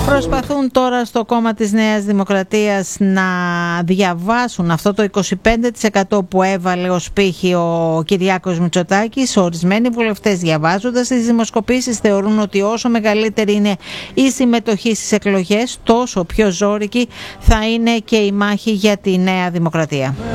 Προσπαθούν τώρα στο κόμμα της Νέας Δημοκρατίας να διαβάσουν αυτό το 25% που έβαλε ως πύχη ο Κυριάκος Μητσοτάκης. Ορισμένοι βουλευτές, διαβάζοντας τις δημοσκοπήσεις, θεωρούν ότι όσο μεγαλύτερη είναι η συμμετοχή στις εκλογές, τόσο πιο ζώρικη θα είναι και η μάχη για τη Νέα Δημοκρατία.